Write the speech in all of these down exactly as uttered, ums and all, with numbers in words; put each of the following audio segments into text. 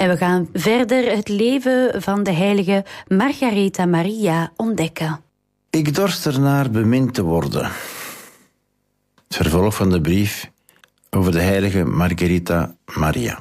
En we gaan verder het leven van de heilige Margaretha Maria ontdekken. Ik dorst ernaar bemind te worden. Het vervolg van de brief over de heilige Margaretha Maria.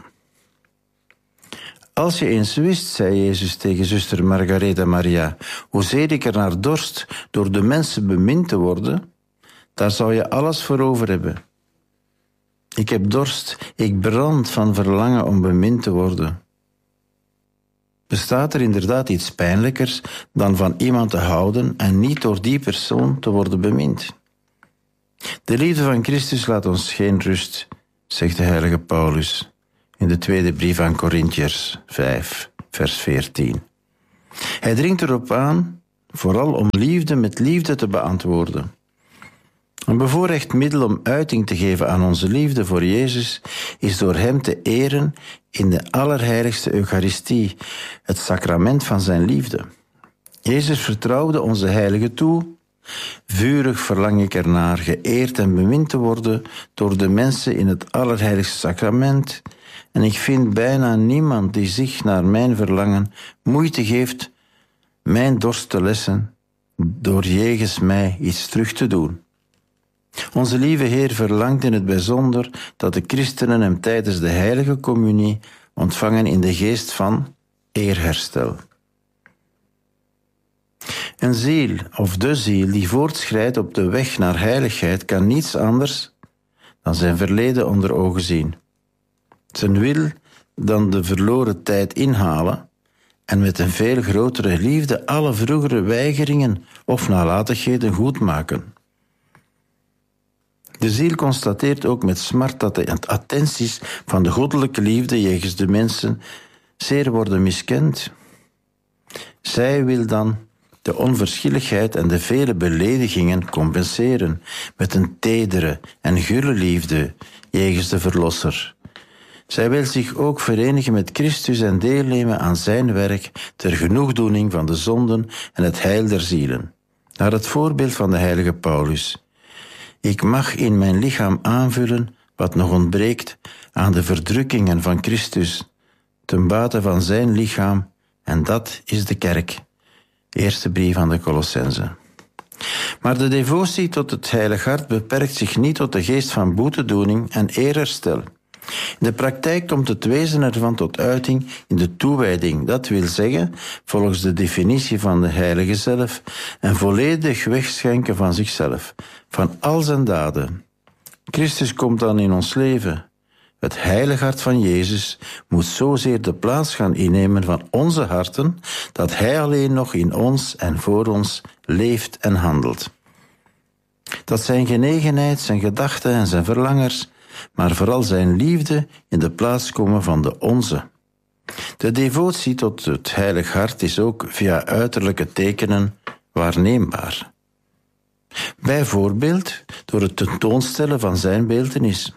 Als je eens wist, zei Jezus tegen zuster Margaretha Maria, hoezeer ik ernaar dorst door de mensen bemind te worden, daar zou je alles voor over hebben. Ik heb dorst, ik brand van verlangen om bemind te worden. Bestaat er inderdaad iets pijnlijkers dan van iemand te houden en niet door die persoon te worden bemind? De liefde van Christus laat ons geen rust, zegt de heilige Paulus in de tweede brief aan Corinthiërs vijf, vers veertien. Hij dringt erop aan, vooral om liefde met liefde te beantwoorden. Een bevoorrecht middel om uiting te geven aan onze liefde voor Jezus is door Hem te eren in de allerheiligste Eucharistie, het sacrament van zijn liefde. Jezus vertrouwde onze heilige toe. Vurig verlang ik ernaar geëerd en bemind te worden door de mensen in het allerheiligste sacrament, en ik vind bijna niemand die zich naar mijn verlangen moeite geeft mijn dorst te lessen door jegens mij iets terug te doen. Onze lieve Heer verlangt in het bijzonder dat de christenen hem tijdens de heilige communie ontvangen in de geest van eerherstel. Een ziel, of de ziel, die voortschrijdt op de weg naar heiligheid, kan niets anders dan zijn verleden onder ogen zien. Zijn wil dan de verloren tijd inhalen en met een veel grotere liefde alle vroegere weigeringen of nalatigheden goedmaken. De ziel constateert ook met smart dat de attenties van de goddelijke liefde jegens de mensen zeer worden miskend. Zij wil dan de onverschilligheid en de vele beledigingen compenseren met een tedere en gulle liefde jegens de Verlosser. Zij wil zich ook verenigen met Christus en deelnemen aan zijn werk ter genoegdoening van de zonden en het heil der zielen. Naar het voorbeeld van de heilige Paulus. Ik mag in mijn lichaam aanvullen wat nog ontbreekt aan de verdrukkingen van Christus, ten bate van zijn lichaam, en dat is de kerk. Eerste brief aan de Colossenzen. Maar de devotie tot het Heilig Hart beperkt zich niet tot de geest van boetedoening en eerherstel. In de praktijk komt het wezen ervan tot uiting in de toewijding, dat wil zeggen, volgens de definitie van de Heilige zelf, een volledig wegschenken van zichzelf, van al zijn daden. Christus komt dan in ons leven. Het Heilig Hart van Jezus moet zozeer de plaats gaan innemen van onze harten, dat Hij alleen nog in ons en voor ons leeft en handelt. Dat zijn genegenheid, zijn gedachten en zijn verlangers, maar vooral zijn liefde in de plaats komen van de onze. De devotie tot het Heilig Hart is ook via uiterlijke tekenen waarneembaar. Bijvoorbeeld door het tentoonstellen van zijn beeltenis.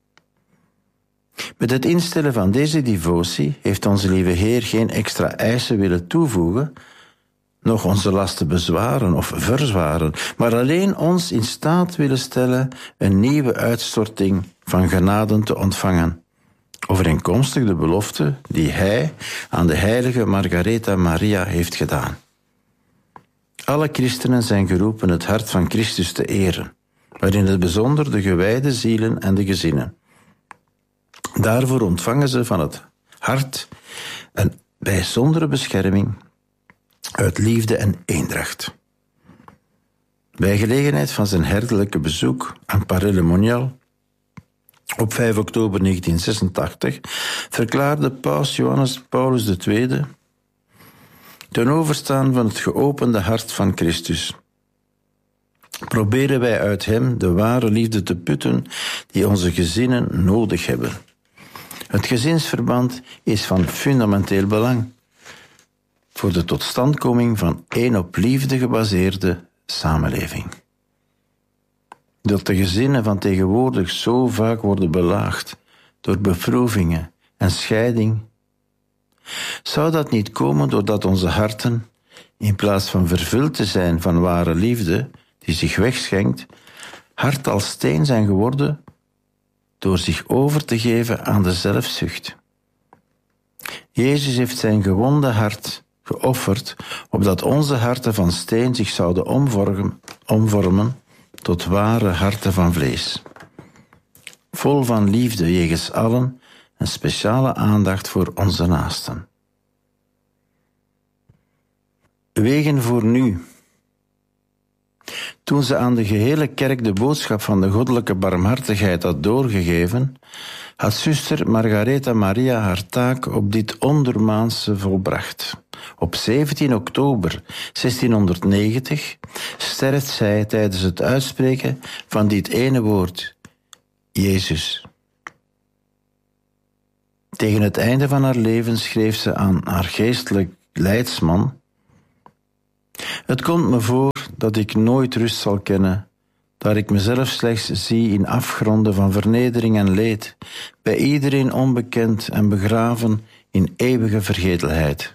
Met het instellen van deze devotie heeft onze lieve Heer geen extra eisen willen toevoegen, nog onze lasten bezwaren of verzwaren, maar alleen ons in staat willen stellen een nieuwe uitstorting van genaden te ontvangen, overeenkomstig de belofte die Hij aan de heilige Margaretha Maria heeft gedaan. Alle christenen zijn geroepen het hart van Christus te eren, maar in het bijzonder de gewijde zielen en de gezinnen. Daarvoor ontvangen ze van het hart een bijzondere bescherming uit liefde en eendracht. Bij gelegenheid van zijn herderlijke bezoek aan Paray-le-Monial op vijf oktober negentien zesentachtig verklaarde paus Johannes Paulus de Tweede ten overstaan van het geopende hart van Christus. Proberen wij uit hem de ware liefde te putten die onze gezinnen nodig hebben. Het gezinsverband is van fundamenteel belang voor de totstandkoming van één op liefde gebaseerde samenleving. Dat de gezinnen van tegenwoordig zo vaak worden belaagd door beproevingen en scheiding, zou dat niet komen doordat onze harten, in plaats van vervuld te zijn van ware liefde die zich wegschenkt, hard als steen zijn geworden door zich over te geven aan de zelfzucht. Jezus heeft zijn gewonde hart geofferd, opdat onze harten van steen zich zouden omvormen, omvormen tot ware harten van vlees. Vol van liefde jegens allen en speciale aandacht voor onze naasten. Wegen voor nu. Toen ze aan de gehele kerk de boodschap van de goddelijke barmhartigheid had doorgegeven, had zuster Margaretha Maria haar taak op dit ondermaanse volbracht. Op zeventien oktober zestienhonderdnegentig sterft zij tijdens het uitspreken van dit ene woord, Jezus. Tegen het einde van haar leven schreef ze aan haar geestelijk leidsman: Het komt me voor dat ik nooit rust zal kennen, daar ik mezelf slechts zie in afgronden van vernedering en leed, bij iedereen onbekend en begraven in eeuwige vergetelheid.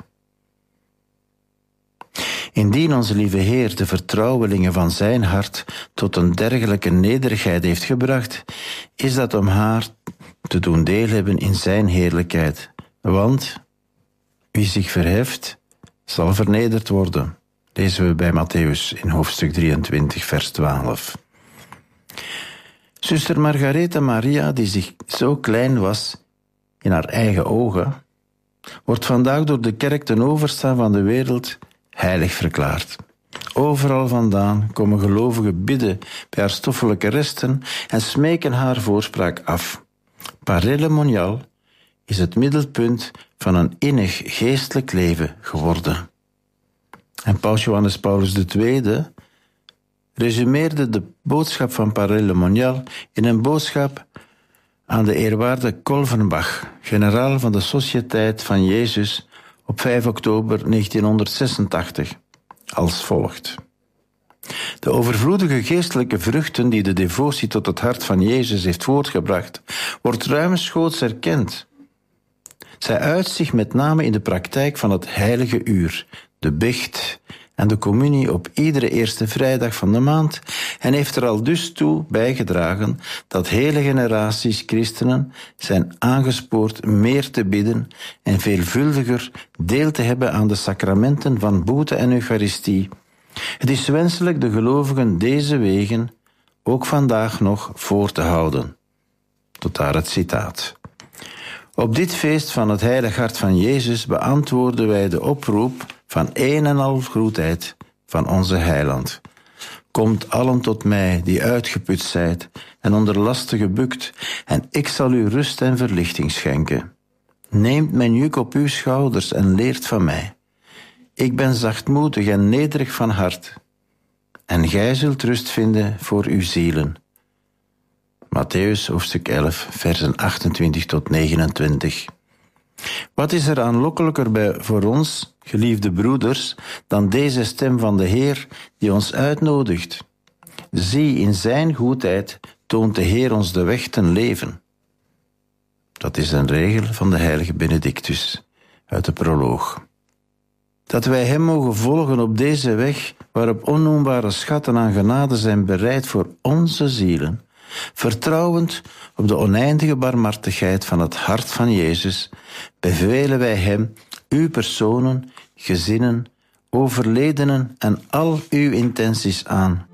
Indien onze lieve Heer de vertrouwelingen van zijn hart tot een dergelijke nederigheid heeft gebracht, is dat om haar te doen deel hebben in zijn heerlijkheid. Want wie zich verheft, zal vernederd worden. Lezen we bij Mattheüs in hoofdstuk drieëntwintig, vers twaalf. Zuster Margaretha Maria, die zich zo klein was in haar eigen ogen, wordt vandaag door de kerk ten overstaan van de wereld heilig verklaard. Overal vandaan komen gelovigen bidden bij haar stoffelijke resten en smeken haar voorspraak af. Parelle Monial is het middelpunt van een innig geestelijk leven geworden. En Paus Johannes Paulus de Tweede resumeerde de boodschap van Parelle Monial in een boodschap aan de eerwaarde Kolvenbach, generaal van de Sociëteit van Jezus, op vijf oktober negentienhonderdzesentachtig, als volgt. De overvloedige geestelijke vruchten die de devotie tot het hart van Jezus heeft voortgebracht, wordt ruimschoots erkend. Zij uit zich met name in de praktijk van het heilige uur, de bicht en de communie op iedere eerste vrijdag van de maand en heeft er al dus toe bijgedragen dat hele generaties christenen zijn aangespoord meer te bidden en veelvuldiger deel te hebben aan de sacramenten van boete en eucharistie. Het is wenselijk de gelovigen deze wegen ook vandaag nog voor te houden. Tot daar het citaat. Op dit feest van het heilig hart van Jezus beantwoorden wij de oproep van een en al goedheid van onze heiland. Komt allen tot mij die uitgeput zijt en onder lasten gebukt, en ik zal u rust en verlichting schenken. Neemt mijn juk op uw schouders en leert van mij. Ik ben zachtmoedig en nederig van hart, en gij zult rust vinden voor uw zielen. Mattheüs hoofdstuk elf, versen achtentwintig tot negenentwintig. Wat is er aanlokkelijker bij voor ons, geliefde broeders, dan deze stem van de Heer die ons uitnodigt? Zie, in zijn goedheid toont de Heer ons de weg ten leven. Dat is een regel van de heilige Benedictus uit de proloog. Dat wij hem mogen volgen op deze weg, waarop onnoembare schatten aan genade zijn bereid voor onze zielen, vertrouwend op de oneindige barmhartigheid van het hart van Jezus, bevelen wij hem, uw personen, gezinnen, overledenen en al uw intenties aan.